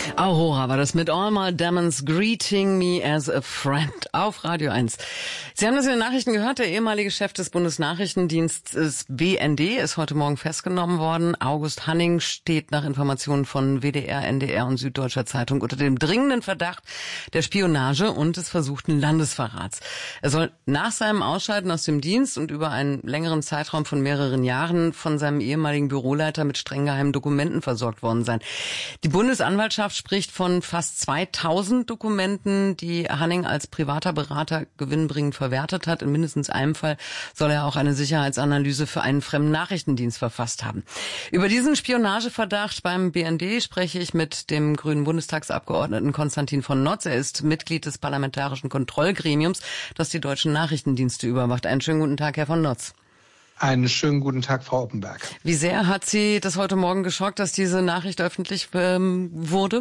Aurora war das mit All My Demons Greeting Me as a Friend auf Radio 1. Sie haben das in den Nachrichten gehört, der ehemalige Chef des Bundesnachrichtendienstes BND ist heute Morgen festgenommen worden. August Hanning steht nach Informationen von WDR, NDR und Süddeutscher Zeitung unter dem dringenden Verdacht der Spionage und des versuchten Landesverrats. Er soll nach seinem Ausscheiden aus dem Dienst und über einen längeren Zeitraum von mehreren Jahren von seinem ehemaligen Büroleiter mit streng geheimen Dokumenten versorgt worden sein. Die Bundesanwaltschaft spricht von fast 2000 Dokumenten, die Hanning als privater Berater gewinnbringend verwertet hat. In mindestens einem Fall soll er auch eine Sicherheitsanalyse für einen fremden Nachrichtendienst verfasst haben. Über diesen Spionageverdacht beim BND spreche ich mit dem grünen Bundestagsabgeordneten Konstantin von Notz. Er ist Mitglied des Parlamentarischen Kontrollgremiums, das die deutschen Nachrichtendienste überwacht. Einen schönen guten Tag, Herr von Notz. Einen schönen guten Tag, Frau Oppenberg. Wie sehr hat Sie das heute Morgen geschockt, dass diese Nachricht öffentlich wurde?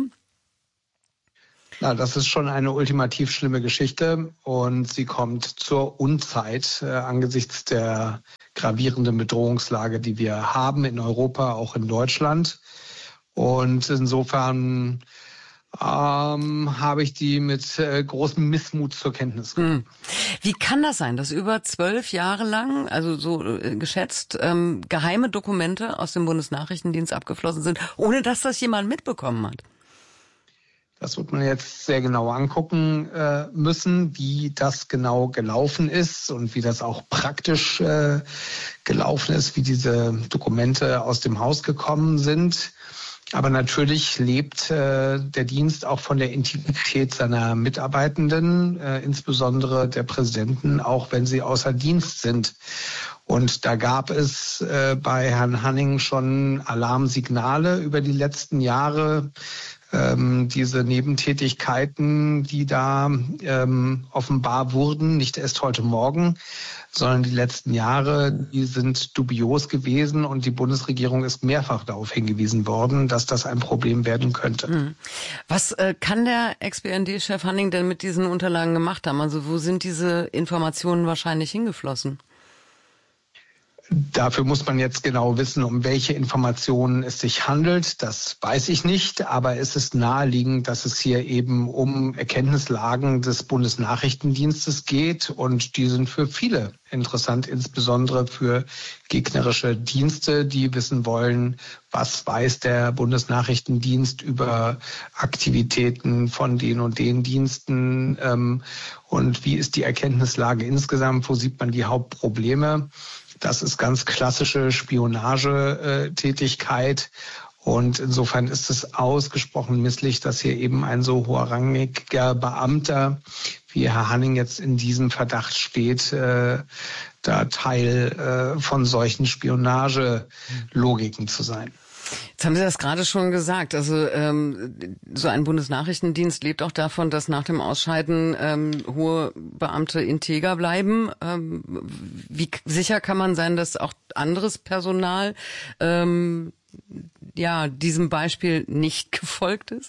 Na, das ist schon eine ultimativ schlimme Geschichte und sie kommt zur Unzeit angesichts der gravierenden Bedrohungslage, die wir haben in Europa, auch in Deutschland. Und insofern habe ich die mit großem Missmut zur Kenntnis genommen. Wie kann das sein, dass über 12 Jahre lang, also so geschätzt, geheime Dokumente aus dem Bundesnachrichtendienst abgeflossen sind, ohne dass das jemand mitbekommen hat? Das wird man jetzt sehr genau angucken müssen, wie das genau gelaufen ist und wie das auch praktisch gelaufen ist, wie diese Dokumente aus dem Haus gekommen sind. Aber natürlich lebt der Dienst auch von der Integrität seiner Mitarbeitenden, insbesondere der Präsidenten, auch wenn sie außer Dienst sind. Und da gab es bei Herrn Hanning schon Alarmsignale über die letzten Jahre. Diese Nebentätigkeiten, die da offenbar wurden, nicht erst heute Morgen, sondern die letzten Jahre, die sind dubios gewesen und die Bundesregierung ist mehrfach darauf hingewiesen worden, dass das ein Problem werden könnte. Was kann der Ex-BND-Chef Hanning denn mit diesen Unterlagen gemacht haben? Also wo sind diese Informationen wahrscheinlich hingeflossen? Dafür muss man jetzt genau wissen, um welche Informationen es sich handelt. Das weiß ich nicht, aber es ist naheliegend, dass es hier eben um Erkenntnislagen des Bundesnachrichtendienstes geht und die sind für viele interessant, insbesondere für gegnerische Dienste, die wissen wollen, was weiß der Bundesnachrichtendienst über Aktivitäten von den und den Diensten und wie ist die Erkenntnislage insgesamt, wo sieht man die Hauptprobleme. Das ist ganz klassische Spionagetätigkeit. Und insofern ist es ausgesprochen misslich, dass hier eben ein so hochrangiger Beamter wie Herr Hanning jetzt in diesem Verdacht steht, da Teil von solchen Spionagelogiken zu sein. Jetzt haben Sie das gerade schon gesagt. Also so ein Bundesnachrichtendienst lebt auch davon, dass nach dem Ausscheiden hohe Beamte integer bleiben. Wie sicher kann man sein, dass auch anderes Personal diesem Beispiel nicht gefolgt ist?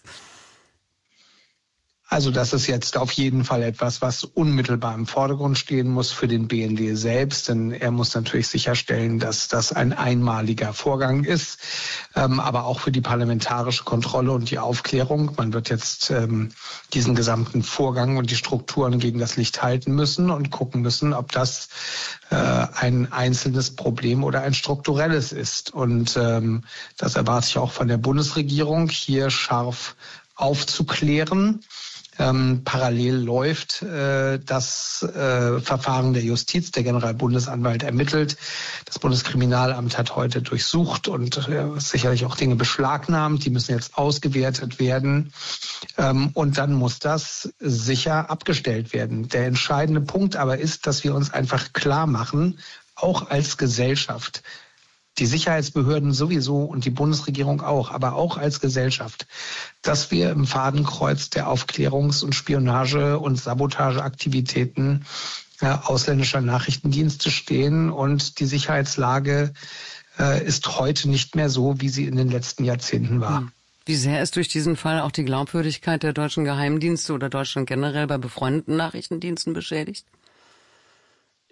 Also das ist jetzt auf jeden Fall etwas, was unmittelbar im Vordergrund stehen muss für den BND selbst, denn er muss natürlich sicherstellen, dass das ein einmaliger Vorgang ist, aber auch für die parlamentarische Kontrolle und die Aufklärung. Man wird jetzt diesen gesamten Vorgang und die Strukturen gegen das Licht halten müssen und gucken müssen, ob das ein einzelnes Problem oder ein strukturelles ist. Und das erwarte ich auch von der Bundesregierung, hier scharf aufzuklären. Parallel läuft das Verfahren der Justiz. Der Generalbundesanwalt ermittelt. Das Bundeskriminalamt hat heute durchsucht und sicherlich auch Dinge beschlagnahmt. Die müssen jetzt ausgewertet werden. Und dann muss das sicher abgestellt werden. Der entscheidende Punkt aber ist, dass wir uns einfach klar machen, auch als Gesellschaft, die Sicherheitsbehörden sowieso und die Bundesregierung auch, aber auch als Gesellschaft, dass wir im Fadenkreuz der Aufklärungs- und Spionage- und Sabotageaktivitäten ausländischer Nachrichtendienste stehen. Und die Sicherheitslage ist heute nicht mehr so, wie sie in den letzten Jahrzehnten war. Wie sehr ist durch diesen Fall auch die Glaubwürdigkeit der deutschen Geheimdienste oder Deutschland generell bei befreundeten Nachrichtendiensten beschädigt?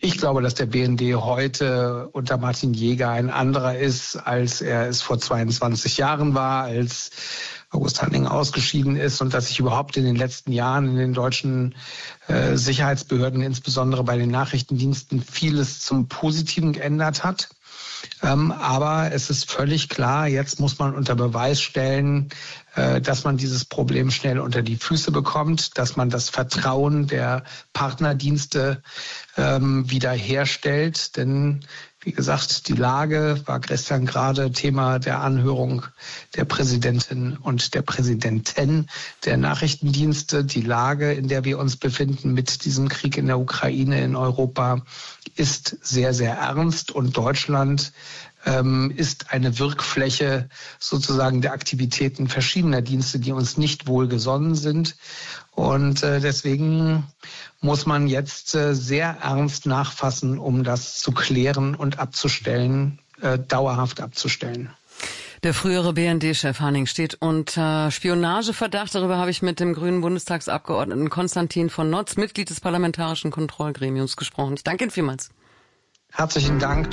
Ich glaube, dass der BND heute unter Martin Jäger ein anderer ist, als er es vor 22 Jahren war, als August Hanning ausgeschieden ist, und dass sich überhaupt in den letzten Jahren in den deutschen Sicherheitsbehörden, insbesondere bei den Nachrichtendiensten, vieles zum Positiven geändert hat. Aber es ist völlig klar, jetzt muss man unter Beweis stellen, dass man dieses Problem schnell unter die Füße bekommt, dass man das Vertrauen der Partnerdienste wiederherstellt. Denn wie gesagt, die Lage war gestern gerade Thema der Anhörung der Präsidentin und der Präsidenten der Nachrichtendienste. Die Lage, in der wir uns befinden mit diesem Krieg in der Ukraine, in Europa, ist sehr, sehr ernst. Und Deutschland ist eine Wirkfläche sozusagen der Aktivitäten verschiedener Dienste, die uns nicht wohlgesonnen sind. Und deswegen muss man jetzt sehr ernst nachfassen, um das zu klären und abzustellen, dauerhaft abzustellen. Der frühere BND-Chef Hanning steht unter Spionageverdacht. Darüber habe ich mit dem grünen Bundestagsabgeordneten Konstantin von Notz, Mitglied des Parlamentarischen Kontrollgremiums, gesprochen. Ich danke Ihnen vielmals. Herzlichen Dank.